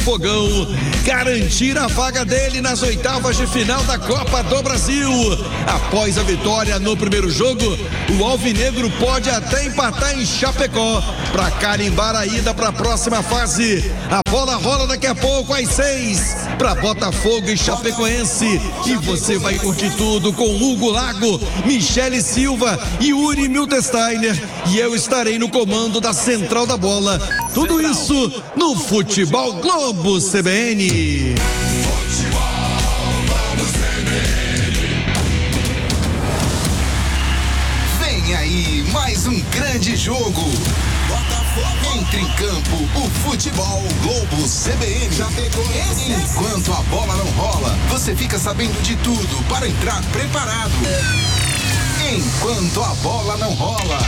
Fogão garantir a vaga dele nas oitavas de final da Copa do Brasil. Após a vitória no primeiro jogo, o alvinegro pode até empatar em Chapecó para carimbar a ida para a próxima fase. A bola rola daqui a pouco às 6 para Botafogo e Chapecoense, e você vai curtir tudo com Hugo Lago, Michele Silva e Yuri Miltensteiner, e eu estarei no comando da Central da Bola. Tudo isso no Futebol Globo CBN. Vem aí mais um grande jogo. Entre em campo o Futebol Globo CBN. Enquanto a bola não rola, você fica sabendo de tudo para entrar preparado. Enquanto a bola não rola.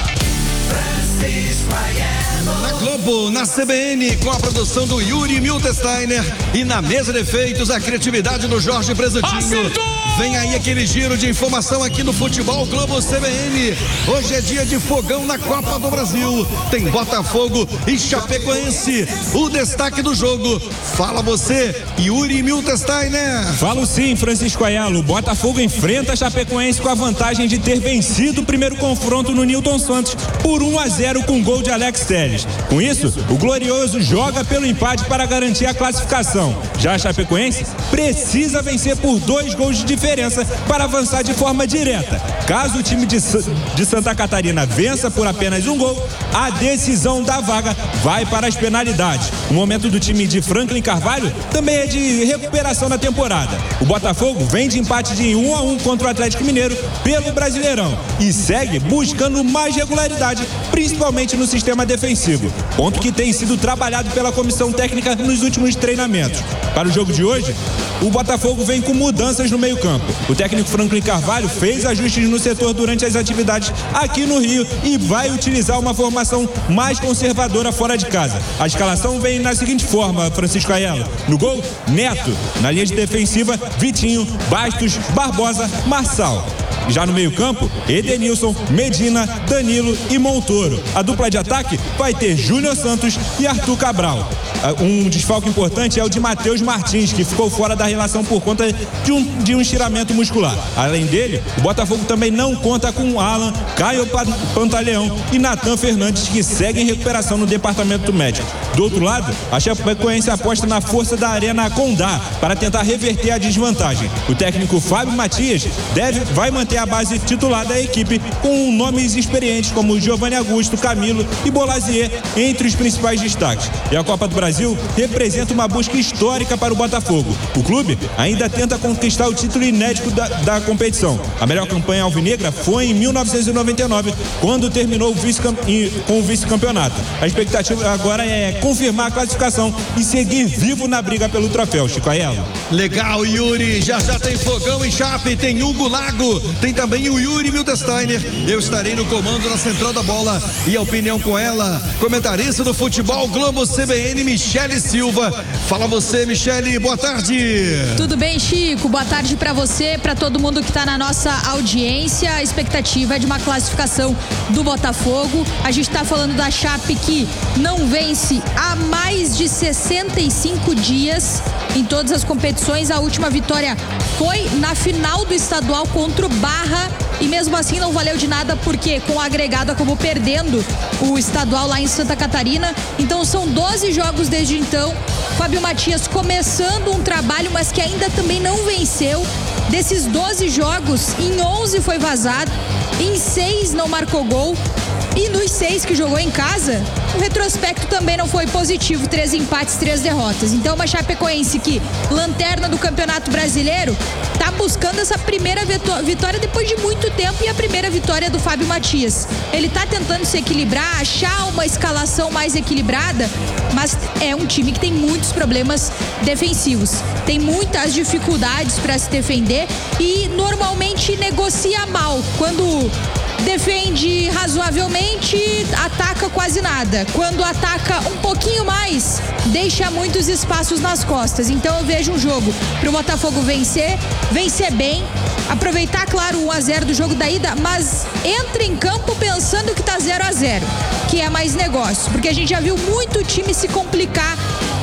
Na Globo, na CBN, com a produção do Yuri Miltensteiner e na mesa de efeitos, a criatividade do Jorge Presentinho. Acertou! Vem aí aquele giro de informação aqui no Futebol Globo CBN. Hoje é dia de fogão na Copa do Brasil. Tem Botafogo e Chapecoense. O destaque do jogo. Fala você, Yuri Miltensteiner. Falo sim, Francisco Ayala. O Botafogo enfrenta a Chapecoense com a vantagem de ter vencido o primeiro confronto no Nilton Santos por 1-0 com gol de Alex Telles. Com isso, o Glorioso joga pelo empate para garantir a classificação. Já a Chapecoense precisa vencer por 2 gols de diferença para avançar de forma direta. Caso o time de Santa Catarina vença por apenas 1 gol, a decisão da vaga vai para as penalidades. O momento do time de Franklin Carvalho também é de recuperação na temporada. O Botafogo vem de empate de 1-1 contra o Atlético Mineiro pelo Brasileirão e segue buscando mais regularidade, principalmente no sistema defensivo, ponto que tem sido trabalhado pela comissão técnica nos últimos treinamentos. Para o jogo de hoje, o Botafogo vem com mudanças no meio-campo. O técnico Franklin Carvalho fez ajustes no setor durante as atividades aqui no Rio e vai utilizar uma formação mais conservadora fora de casa. A escalação vem na seguinte forma, Francisco Ayala: no gol, Neto; na linha de defensiva, Vitinho, Bastos, Barbosa, Marçal. Já no meio-campo, Edenilson, Medina, Danilo e Montoro. A dupla de ataque vai ter Júnior Santos e Arthur Cabral. Um desfalque importante é o de Matheus Martins, que ficou fora da relação por conta de um estiramento muscular. Além dele, o Botafogo também não conta com Alan, Caio Pantaleão e Natan Fernandes, que seguem em recuperação no departamento médico. Do outro lado, a Chapecoense aposta na força da Arena Condá para tentar reverter a desvantagem. O técnico Fábio Matias vai manter a base titular da equipe com nomes experientes como Giovanni Augusto, Camilo e Bolazier entre os principais destaques. E a Copa do Brasil representa uma busca histórica para o Botafogo. O clube ainda tenta conquistar o título inédito da competição. A melhor campanha alvinegra foi em 1999, quando terminou com o vice-campeonato. A expectativa agora é confirmar a classificação e seguir vivo na briga pelo troféu. Chico Ayala. Legal, Yuri. Já tem fogão em Chape, tem Hugo Lago, tem também o Yuri Miltensteiner. Eu estarei no comando da Central da Bola e a opinião com ela, comentarista do Futebol Globo CBN, Michele Silva. Fala você, Michele, boa tarde. Tudo bem, Chico? Boa tarde para você, para todo mundo que está na nossa audiência. A expectativa é de uma classificação do Botafogo. A gente está falando da Chape, que não vence há mais de 65 dias em todas as competições. A última vitória foi na final do estadual contra o Barra, e mesmo assim não valeu de nada, porque com o agregado acabou perdendo o estadual lá em Santa Catarina. Então são 12 jogos desde então. Fábio Matias começando um trabalho, mas que ainda também não venceu. Desses 12 jogos, em 11 foi vazado, em 6 não marcou gol. E nos 6 que jogou em casa, o retrospecto também não foi positivo. 3 empates, 3 derrotas. Então uma Chapecoense que, lanterna do Campeonato Brasileiro, tá buscando essa primeira vitória depois de muito tempo, e a primeira vitória do Fábio Matias. Ele tá tentando se equilibrar, achar uma escalação mais equilibrada, mas é um time que tem muitos problemas defensivos. Tem muitas dificuldades para se defender e normalmente negocia mal. Quando defende razoavelmente, ataca quase nada. Quando ataca um pouquinho mais, deixa muitos espaços nas costas. Então eu vejo um jogo pro Botafogo vencer bem, aproveitar, claro, o 1-0 do jogo da ida, mas entra em campo pensando que tá 0-0, que é mais negócio, porque a gente já viu muito time se complicar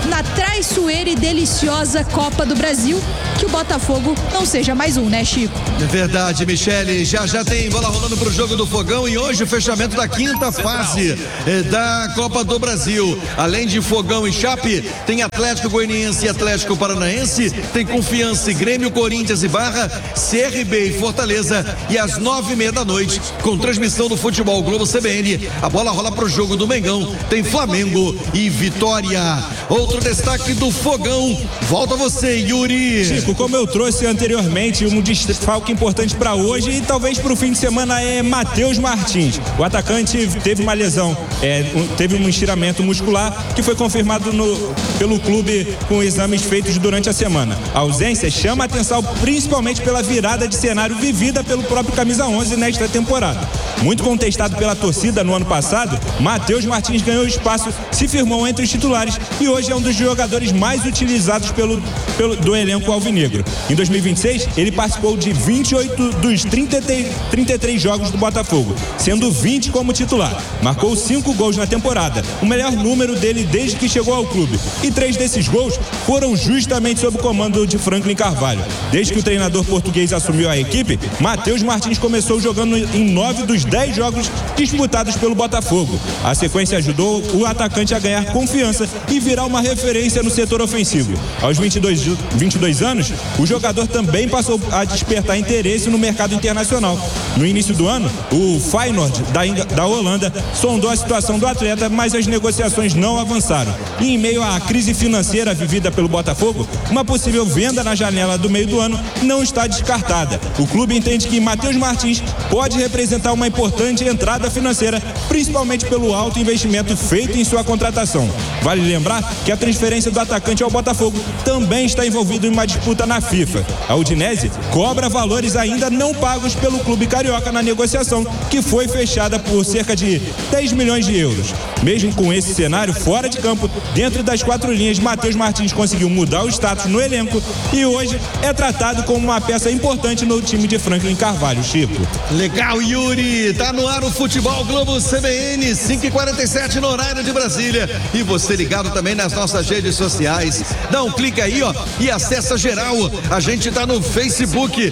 na traiçoeira e deliciosa Copa do Brasil, que o Botafogo não seja mais um, né, Chico? É verdade, Michele. Já tem bola rolando pro jogo do Fogão e hoje o fechamento da quinta fase da Copa do Brasil. Além de Fogão e Chape, tem Atlético Goianiense e Atlético Paranaense, tem Confiança e Grêmio, Corinthians e Barra, CRB e Fortaleza, e às 9:30 da noite, com transmissão do Futebol Globo CBN, a bola rola pro jogo do Mengão, tem Flamengo e Vitória. Outro destaque do Fogão, volta você, Yuri. Chico, como eu trouxe anteriormente, um desfalque importante para hoje e talvez para o fim de semana é Matheus Martins. O atacante teve uma lesão, teve um estiramento muscular que foi confirmado pelo clube com exames feitos durante a semana. A ausência chama a atenção principalmente pela virada de cenário vivida pelo próprio Camisa 11 nesta temporada. Muito contestado pela torcida no ano passado, Matheus Martins ganhou espaço, se firmou entre os titulares e hoje é um dos jogadores mais utilizados do elenco alvinegro. Em 2026, ele participou de 28 dos 33 jogos do Botafogo, sendo 20 como titular. Marcou 5 gols na temporada, o melhor número dele desde que chegou ao clube. E 3 desses gols foram justamente sob o comando de Franklin Carvalho. Desde que o treinador português assumiu a equipe, Matheus Martins começou jogando em 9 dos 10 jogos disputados pelo Botafogo. A sequência ajudou o atacante a ganhar confiança e virar uma referência no setor ofensivo. Aos 22 anos, o jogador também passou a despertar interesse no mercado internacional. No início do ano, o Feyenoord da Holanda sondou a situação do atleta, mas as negociações não avançaram. E em meio à crise financeira vivida pelo Botafogo, uma possível venda na janela do meio do ano não está descartada. O clube entende que Matheus Martins pode representar uma importante entrada financeira, principalmente pelo alto investimento feito em sua contratação. Vale lembrar que a transferência do atacante ao Botafogo também está envolvida em uma disputa na FIFA. A Udinese cobra valores ainda não pagos pelo clube carioca na negociação, que foi fechada por cerca de 10 milhões de euros. Mesmo com esse cenário fora de campo, dentro das 4 linhas, Matheus Martins conseguiu mudar o status no elenco e hoje é tratado como uma peça importante no time de Franklin Carvalho. Chico. Legal, Yuri. Tá no ar o Futebol Globo CBN, 5h47 no horário de Brasília. E você ligado também nas nossas redes sociais. Dá um clique aí, ó, e acessa geral. A gente tá no Facebook,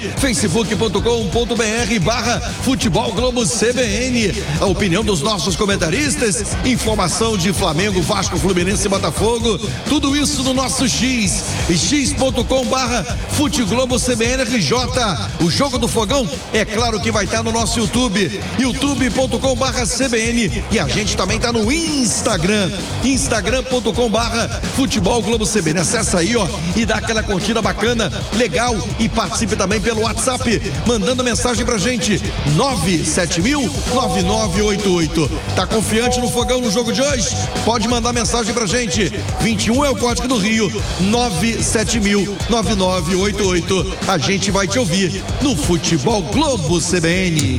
facebook.com.br/Futebol Globo CBN. A opinião dos nossos comentaristas, informação de Flamengo, Vasco, Fluminense e Botafogo. Tudo isso no nosso X, x.com/Futeglobo CBNRJ. O jogo do Fogão, é claro que vai estar no nosso YouTube, youtube.com/CBN, e a gente também tá no Instagram, instagram.com/Futebol Globo CBN. Acessa aí, ó, e dá aquela curtida bacana, legal, e participe também pelo WhatsApp, mandando mensagem pra gente, 970009988. Tá confiante no Fogão no jogo de hoje? Pode mandar mensagem pra gente, 21 é o código do Rio, 970009988. A gente vai te ouvir no Futebol Globo CBN.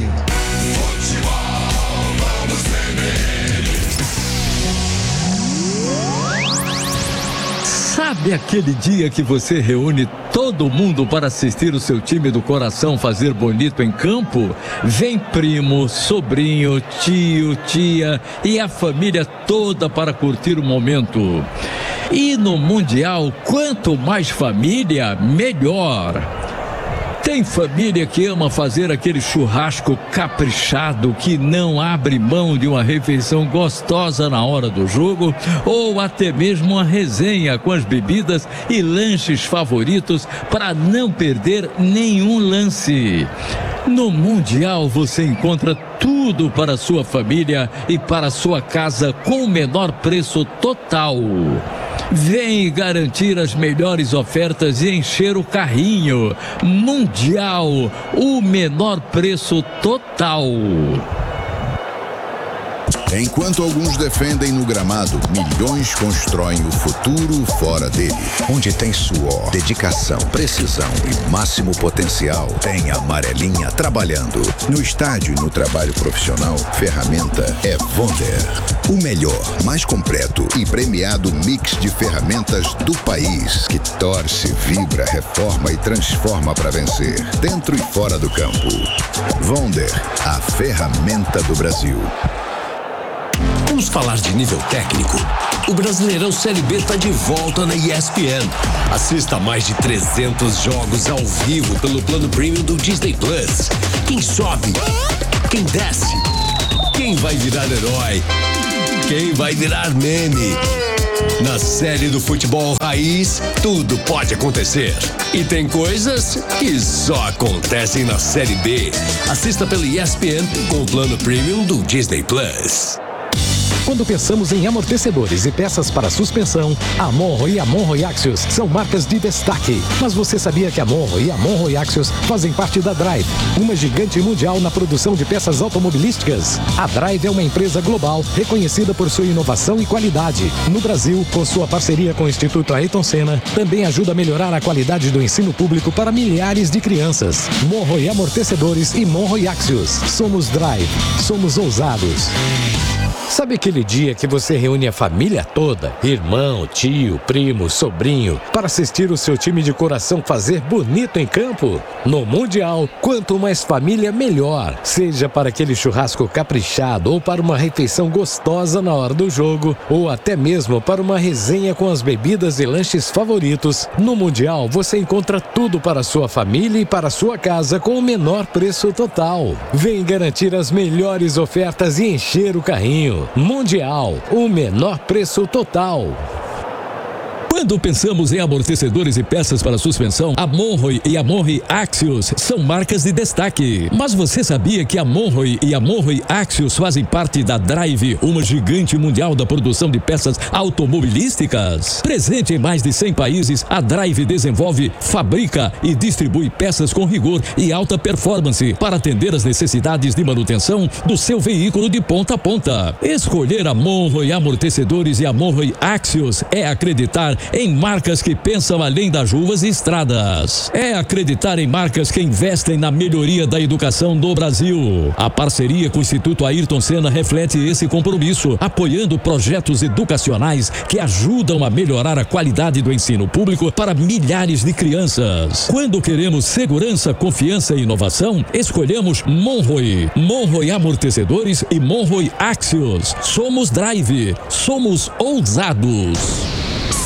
Sabe aquele dia que você reúne todo mundo para assistir o seu time do coração fazer bonito em campo? Vem primo, sobrinho, tio, tia e a família toda para curtir o momento. E no Mundial, quanto mais família, melhor. Tem família que ama fazer aquele churrasco caprichado que não abre mão de uma refeição gostosa na hora do jogo, ou até mesmo uma resenha com as bebidas e lanches favoritos para não perder nenhum lance. No Mundial você encontra tudo para a sua família e para a sua casa com o menor preço total. Vem garantir as melhores ofertas e encher o carrinho. Mundial, o menor preço total. Enquanto alguns defendem no gramado, milhões constroem o futuro fora dele. Onde tem suor, dedicação, precisão e máximo potencial, tem a Amarelinha trabalhando. No estádio e no trabalho profissional, ferramenta é Wonder. O melhor, mais completo e premiado mix de ferramentas do país, que torce, vibra, reforma e transforma para vencer, dentro e fora do campo. Wonder, a ferramenta do Brasil. Vamos falar de nível técnico? O Brasileirão Série B está de volta na ESPN. Assista mais de 300 jogos ao vivo pelo plano premium do Disney Plus. Quem sobe? Quem desce? Quem vai virar herói? Quem vai virar meme? Na série do futebol raiz, tudo pode acontecer. E tem coisas que só acontecem na Série B. Assista pelo ESPN com o plano premium do Disney Plus. Quando pensamos em amortecedores e peças para suspensão, a Monroe e a Monroe Axios são marcas de destaque. Mas você sabia que a Monroe e a Monroe Axios fazem parte da Drive, uma gigante mundial na produção de peças automobilísticas? A Drive é uma empresa global reconhecida por sua inovação e qualidade. No Brasil, com sua parceria com o Instituto Ayrton Senna, também ajuda a melhorar a qualidade do ensino público para milhares de crianças. Monroe Amortecedores e Monroe Axios. Somos Drive. Somos ousados. Sabe aquele dia que você reúne a família toda, irmão, tio, primo, sobrinho, para assistir o seu time de coração fazer bonito em campo? No Mundial, quanto mais família, melhor. Seja para aquele churrasco caprichado ou para uma refeição gostosa na hora do jogo, ou até mesmo para uma resenha com as bebidas e lanches favoritos. No Mundial, você encontra tudo para a sua família e para a sua casa com o menor preço total. Vem garantir as melhores ofertas e encher o carrinho. Mundial, o menor preço total. Quando pensamos em amortecedores e peças para suspensão, a Monroe e a Monroe Axios são marcas de destaque. Mas você sabia que a Monroe e a Monroe Axios fazem parte da Drive, uma gigante mundial da produção de peças automobilísticas? Presente em mais de 100 países, a Drive desenvolve, fabrica e distribui peças com rigor e alta performance para atender as necessidades de manutenção do seu veículo de ponta a ponta. Escolher a Monroe Amortecedores e a Monroe Axios é acreditar em marcas que pensam além das ruas e estradas. É acreditar em marcas que investem na melhoria da educação do Brasil. A parceria com o Instituto Ayrton Senna reflete esse compromisso, apoiando projetos educacionais que ajudam a melhorar a qualidade do ensino público para milhares de crianças. Quando queremos segurança, confiança e inovação, escolhemos Monroe, Monroe Amortecedores e Monroe Axios. Somos Drive, somos ousados.